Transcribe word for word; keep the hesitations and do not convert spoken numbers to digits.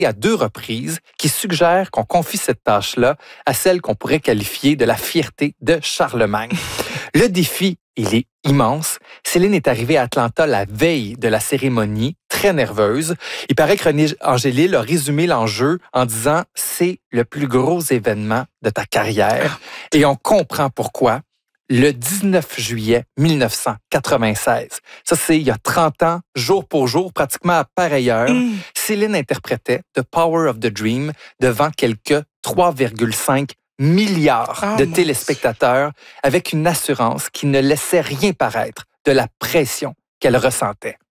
à deux reprises qui suggère qu'on confie cette tâche-là à celle qu'on pourrait qualifier de la fierté de Charlemagne. Le défi, il est immense. Céline est arrivée à Atlanta la veille de la cérémonie, très nerveuse. Il paraît que René Angélil a résumé l'enjeu en disant « c'est le plus gros événement de ta carrière ». Et on comprend pourquoi. Le dix-neuf juillet mille neuf cent quatre-vingt-seize, ça c'est il y a trente ans, jour pour jour, pratiquement à pareille heure, mm. Céline interprétait « The Power of the Dream » devant quelques trois virgule cinq milliards oh de téléspectateurs avec une assurance qui ne laissait rien paraître de la pression qu'elle ressentait.